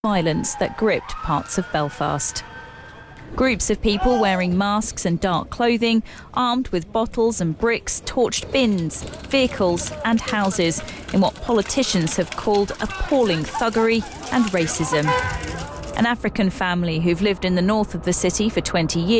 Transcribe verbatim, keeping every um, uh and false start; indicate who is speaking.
Speaker 1: violence that gripped parts of Belfast. Groups of people wearing masks and dark clothing, armed with bottles and bricks, torched bins, vehicles and houses in what politicians have called appalling thuggery and racism. An African family who've lived in the north of the city for twenty years